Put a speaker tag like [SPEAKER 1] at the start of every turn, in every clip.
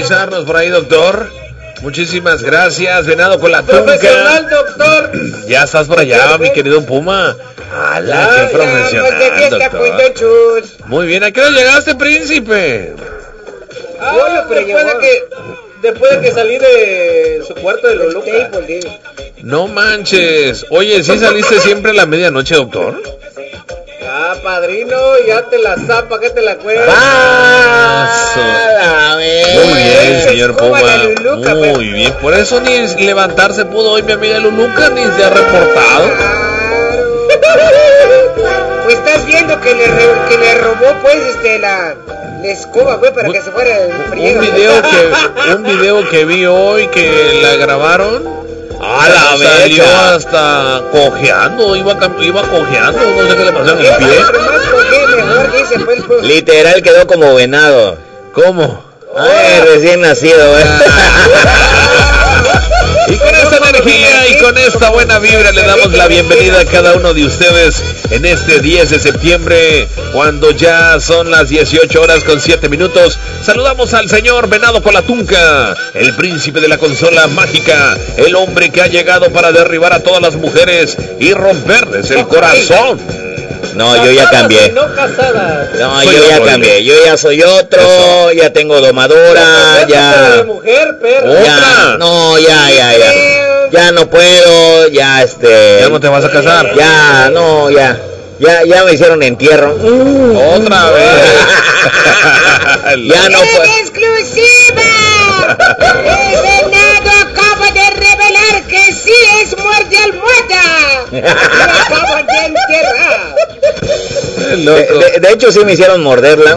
[SPEAKER 1] sintonizarnos por ahí, doctor. Muchísimas gracias, Venado con la
[SPEAKER 2] Profesional,
[SPEAKER 1] Tunca.
[SPEAKER 2] doctor.
[SPEAKER 1] Ya estás por allá, mi querido Puma. ¡Hala, qué profesional, doctor! Muy bien, ¿a qué hora llegaste, príncipe?
[SPEAKER 2] Después de que salí de su cuarto de Luluca.
[SPEAKER 1] No manches. Oye, ¿sí saliste siempre a la medianoche, doctor?
[SPEAKER 2] Ah, padrino, ya te la zapa, que te la cuelga.
[SPEAKER 1] Muy bien, señor Puma. Muy bien. Por eso ni levantarse pudo hoy mi amiga Luluca, ni se ha reportado.
[SPEAKER 3] Pues estás viendo que le robó pues la escoba, güey, para que se fuera el frío.
[SPEAKER 1] Un video que vi hoy que la grabaron. Salió hasta cojeando, iba cojeando, no sé qué le pasó en el pie.
[SPEAKER 4] Literal quedó como venado.
[SPEAKER 1] ¿Cómo?
[SPEAKER 4] Recién nacido,
[SPEAKER 1] Y con esta energía y con esta buena vibra le damos la bienvenida a cada uno de ustedes en este 10 de septiembre, cuando ya son las 18:07. Saludamos al señor Venado con la Tunca, el príncipe de la consola mágica, el hombre que ha llegado para derribar a todas las mujeres y romperles el corazón.
[SPEAKER 4] No, yo ya cambié.
[SPEAKER 2] No casadas.
[SPEAKER 4] No, yo ya cambié. Yo ya soy otro. Ya tengo domadora. Ya.
[SPEAKER 2] Mujer, perro.
[SPEAKER 1] ¿Otra?
[SPEAKER 4] No, ya. Ya no puedo. Ya
[SPEAKER 1] ¿Ya no te vas a casar?
[SPEAKER 4] Ya, no, ya. Ya me hicieron entierro.
[SPEAKER 1] Otra vez.
[SPEAKER 4] Ya no puedo.
[SPEAKER 3] ¡Exclusiva! El Venado acaba de revelar que sí es muerte almohada. Lo acaban de enterrar.
[SPEAKER 4] De hecho sí me hicieron morderla.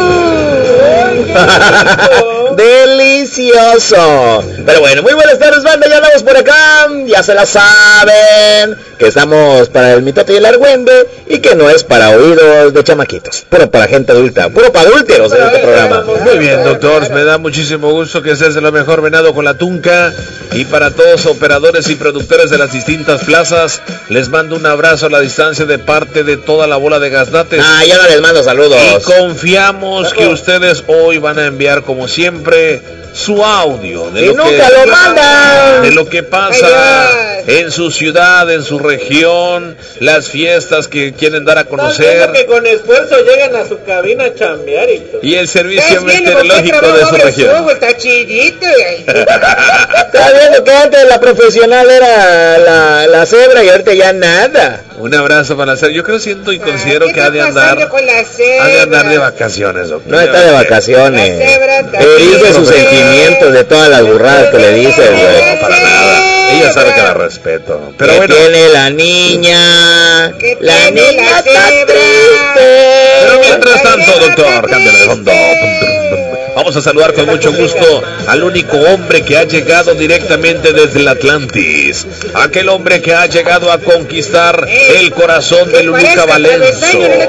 [SPEAKER 4] Delicioso. Pero bueno, muy buenas tardes, banda. Ya andamos por acá. Ya se la saben que estamos para el mitote y el argüende, y que no es para oídos de chamaquitos, puro para gente adulta, puro para adúlteros en este programa.
[SPEAKER 1] Muy bien, doctor, me da muchísimo gusto que estés de lo mejor, Venado con la Tunca. Y para todos operadores y productores de las distintas plazas, les mando un abrazo a la distancia de parte de toda la bola de gaznates.
[SPEAKER 4] Ya no les mando saludos.
[SPEAKER 1] Y confiamos que ustedes hoy van a enviar, como siempre, su audio de lo que pasa en su ciudad, en su región, las fiestas que quieren dar a conocer,
[SPEAKER 2] que con esfuerzo llegan a su cabina a chambear
[SPEAKER 1] y el servicio meteorológico de su región.
[SPEAKER 3] Está chillito.
[SPEAKER 4] Está viendo que antes la profesional era la cebra y ahorita ya nada.
[SPEAKER 1] Un abrazo para la cebra. Yo creo, siento y considero que ha de andar de vacaciones, doctor.
[SPEAKER 4] No está de vacaciones. Dice sus sentimientos de todas las burradas que le dices, güey.
[SPEAKER 1] No, para nada. Ella sabe que la respeto. Pero bueno.
[SPEAKER 4] Tiene la niña. La niña está triste.
[SPEAKER 1] Pero mientras tanto, doctor, cámbiale de fondo. Vamos a saludar con mucho gusto al único hombre que ha llegado directamente desde el Atlantis. Aquel hombre que ha llegado a conquistar el corazón de Luluca Valenzo.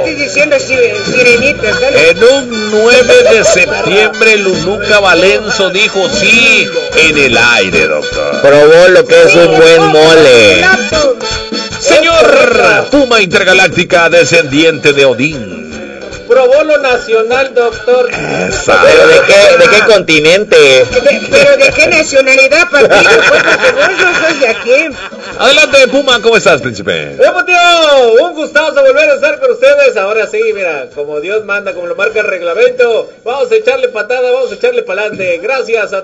[SPEAKER 1] En un 9 de septiembre, Luluca Valenzo dijo sí en el aire, doctor.
[SPEAKER 4] Probó lo que es un buen mole.
[SPEAKER 1] Señor Puma Intergaláctica, descendiente de Odín.
[SPEAKER 2] Probó lo nacional, doctor.
[SPEAKER 4] ¿Pero de qué continente?
[SPEAKER 3] ¿Pero de qué nacionalidad, partido? Porque yo soy de aquí.
[SPEAKER 1] Adelante, Puma, ¿cómo estás, príncipe?
[SPEAKER 2] Tío, un gustazo volver a estar con ustedes. Ahora sí, mira, como Dios manda, como lo marca el reglamento, vamos a echarle patada, vamos a echarle pa'lante. Gracias a